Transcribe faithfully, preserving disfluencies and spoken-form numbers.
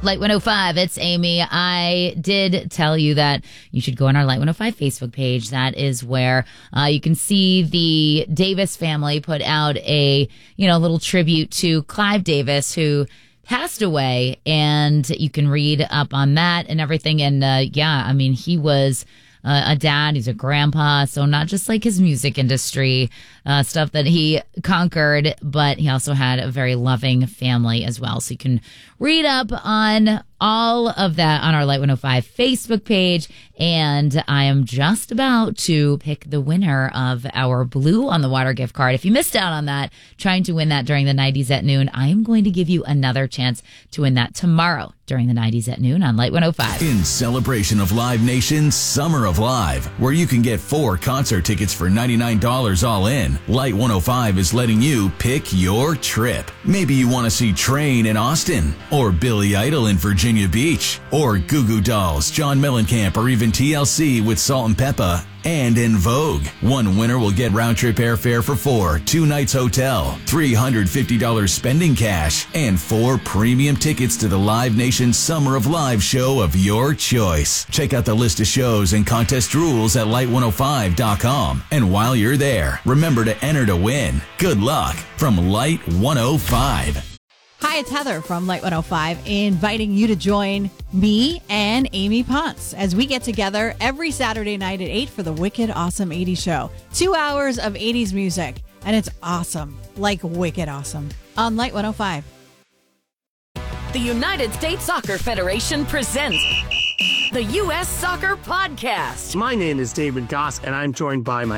Light one oh five, it's Amy. I did tell you that you should go on our Light one oh five Facebook page. That is where uh, you can see the Davis family put out a, you know, little tribute to Clive Davis, who passed away, and you can read up on that and everything. And uh, yeah, I mean, he was uh, a dad, he's a grandpa, so not just like his music industry uh, stuff that he conquered, but he also had a very loving family as well. So you can read up on all of that on our Light one oh five Facebook page. And I am just about to pick the winner of our Blue on the Water gift card. If you missed out on that, trying to win that during the nineties at noon, I am going to give you another chance to win that tomorrow during the nineties at noon on Light one oh five. In celebration of Live Nation's Summer of Live, where you can get four concert tickets for ninety-nine dollars all in, Light one oh five is letting you pick your trip. Maybe you want to see Train in Austin, or Billy Idol in Virginia Beach, or Goo Goo Dolls, John Mellencamp, or even T L C with Salt and Peppa, and In Vogue. One winner will get round-trip airfare for four, two nights hotel, three hundred fifty dollars spending cash, and four premium tickets to the Live Nation Summer of Live show of your choice. Check out the list of shows and contest rules at light one oh five dot com. And while you're there, remember to enter to win. Good luck from Light one oh five. Hi, it's Heather from Light one oh five, inviting you to join me and Amy Ponce as we get together every Saturday night at eight for the Wicked Awesome eighties show. Two hours of eighties music, and it's awesome, like wicked awesome, on Light one oh five. The United States Soccer Federation presents the U S Soccer Podcast. My name is David Goss, and I'm joined by my